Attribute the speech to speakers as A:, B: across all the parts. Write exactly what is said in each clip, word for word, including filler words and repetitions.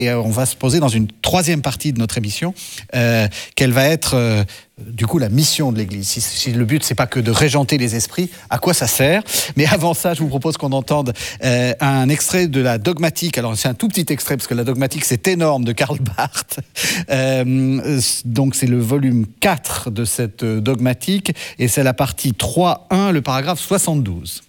A: Et on va se poser dans une troisième partie de notre émission, euh, quelle va être euh, du coup la mission de l'Église. Si, si le but c'est pas que de régenter les esprits, à quoi ça sert? Mais avant ça, je vous propose qu'on entende euh, un extrait de la dogmatique. Alors c'est un tout petit extrait parce que la dogmatique c'est énorme, de Karl Barth. Euh, donc c'est le volume quatre de cette dogmatique et c'est la partie trois un, le paragraphe soixante-douze.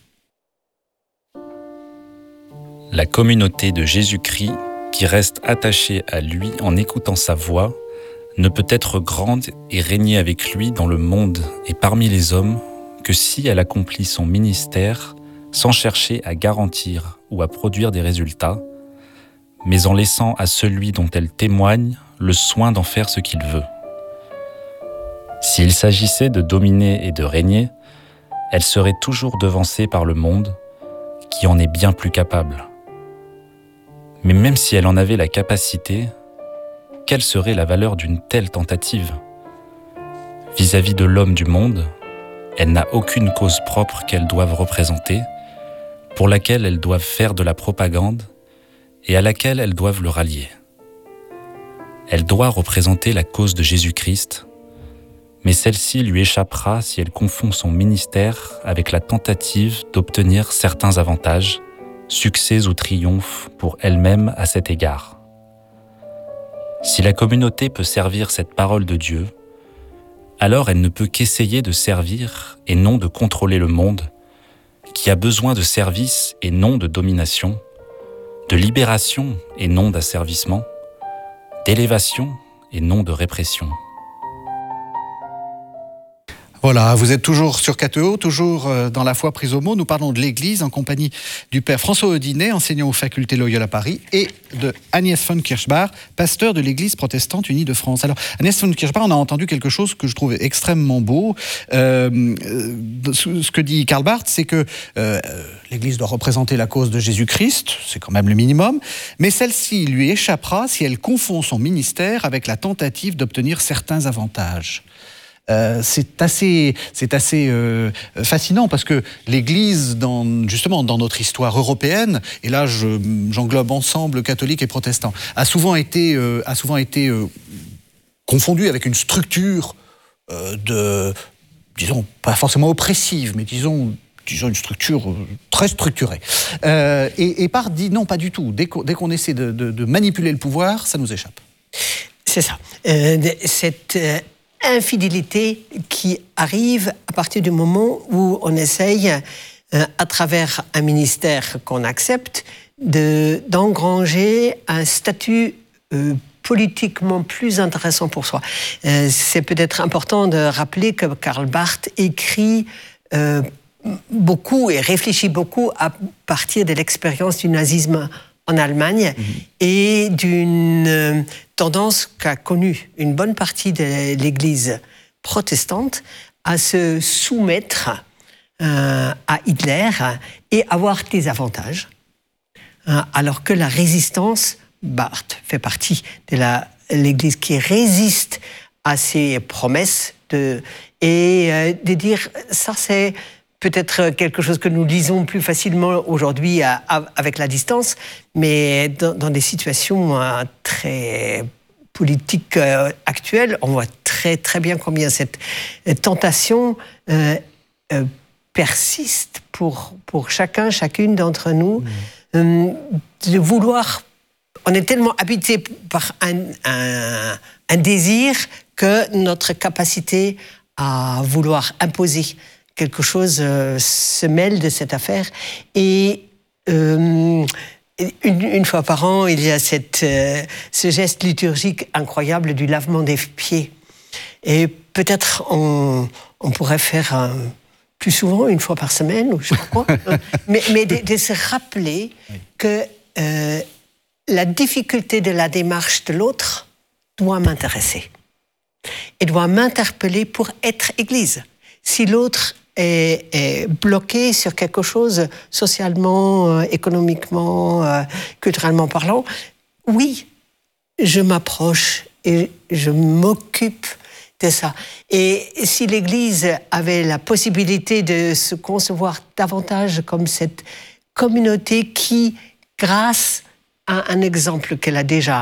B: La communauté de Jésus-Christ, qui reste attachée à lui en écoutant sa voix, ne peut être grande et régner avec lui dans le monde et parmi les hommes que si elle accomplit son ministère sans chercher à garantir ou à produire des résultats, mais en laissant à celui dont elle témoigne le soin d'en faire ce qu'il veut. S'il s'agissait de dominer et de régner, elle serait toujours devancée par le monde, qui en est bien plus capable. Mais même si elle en avait la capacité, quelle serait la valeur d'une telle tentative? Vis-à-vis de l'homme du monde, elle n'a aucune cause propre qu'elle doive représenter, pour laquelle elles doivent faire de la propagande et à laquelle elles doivent le rallier. Elle doit représenter la cause de Jésus-Christ, mais celle-ci lui échappera si elle confond son ministère avec la tentative d'obtenir certains avantages, succès ou triomphes pour elle-même à cet égard. Si la communauté peut servir cette parole de Dieu, alors elle ne peut qu'essayer de servir et non de contrôler le monde, qui a besoin de service et non de domination, de libération et non d'asservissement, d'élévation et non de répression.
A: Voilà, vous êtes toujours sur K T O, toujours dans la foi prise au mot. Nous parlons de l'Église en compagnie du père François Audinet, enseignant aux facultés Loyola Paris, et de Agnès von Kirchbach, pasteur de l'Église protestante unie de France. Alors, Agnès von Kirchbach, on a entendu quelque chose que je trouve extrêmement beau. Euh, ce que dit Karl Barth, c'est que euh, l'Église doit représenter la cause de Jésus-Christ, c'est quand même le minimum, mais celle-ci lui échappera si elle confond son ministère avec la tentative d'obtenir certains avantages. Euh, c'est assez, c'est assez euh, fascinant parce que l'Église, dans, justement dans notre histoire européenne, et là je, j'englobe ensemble catholiques et protestants, a souvent été, euh, a souvent été euh, confondue avec une structure euh, de, disons, pas forcément oppressive, mais disons, disons une structure euh, très structurée. Euh, et, et Barth dit non, pas du tout. Dès qu'on, dès qu'on essaie de, de, de manipuler le pouvoir, ça nous échappe.
C: C'est ça. Euh, cette euh... infidélité qui arrive à partir du moment où on essaye, euh, à travers un ministère qu'on accepte, de, d'engranger un statut euh, politiquement plus intéressant pour soi. Euh, c'est peut-être important de rappeler que Karl Barth écrit euh, beaucoup et réfléchit beaucoup à partir de l'expérience du nazisme en Allemagne, mmh. et d'une euh, tendance qu'a connue une bonne partie de l'Église protestante à se soumettre euh, à Hitler et avoir des avantages, euh, alors que la résistance, Barth fait partie de la, l'Église qui résiste à ces promesses, de, et euh, de dire ça c'est peut-être quelque chose que nous lisons plus facilement aujourd'hui à, à, avec la distance, mais dans, dans des situations euh, très politiques euh, actuelles, on voit très, très bien combien cette tentation euh, euh, persiste pour, pour chacun, chacune d'entre nous, mmh. euh, de vouloir... On est tellement habité par un, un, un désir que notre capacité à vouloir imposer quelque chose euh, se mêle de cette affaire. Et euh, une, une fois par an, il y a cette, euh, ce geste liturgique incroyable du lavement des pieds. Et peut-être on, on pourrait faire un, plus souvent, une fois par semaine, ou je crois, mais, mais de, de se rappeler oui. que euh, la difficulté de la démarche de l'autre doit m'intéresser et doit m'interpeller pour être Église. Si l'autre est, est bloqué sur quelque chose socialement, euh, économiquement, euh, culturellement parlant, oui, je m'approche et je m'occupe de ça. Et si l'Église avait la possibilité de se concevoir davantage comme cette communauté qui, grâce à un exemple qu'elle a déjà